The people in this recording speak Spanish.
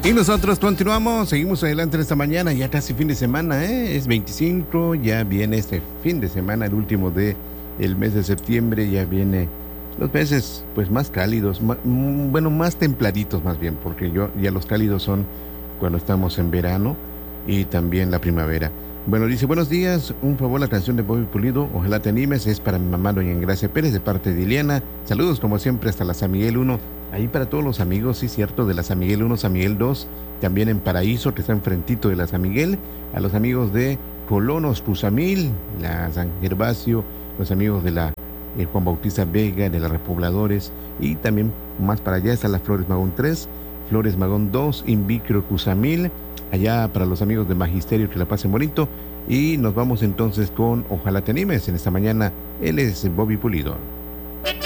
Y nosotros continuamos, seguimos adelante en esta mañana, ya casi fin de semana, es 25, ya viene este fin de semana, el último de el mes de septiembre, ya viene los meses pues más cálidos, bueno, más templaditos más bien, porque ya los cálidos son cuando estamos en verano y también la primavera. Bueno, dice, buenos días, un favor, la canción de Bobby Pulido, ojalá te animes, es para mi mamá doña Engracia Pérez, de parte de Iliana, saludos como siempre hasta la San Miguel 1, ahí para todos los amigos, sí cierto, de la San Miguel 1, San Miguel 2, también en Paraíso, que está enfrentito de la San Miguel, a los amigos de Colonos Tuzamil, la San Gervasio, los amigos de la Juan Bautista Vega, de las Repobladores, y también más para allá está la Flores Magón 3, Flores Magón 2, Invicro Tuzamil, allá para los amigos de Magisterio, que la pasen bonito. Y nos vamos entonces con Ojalá te animes en esta mañana. Él es Bobby Pulido.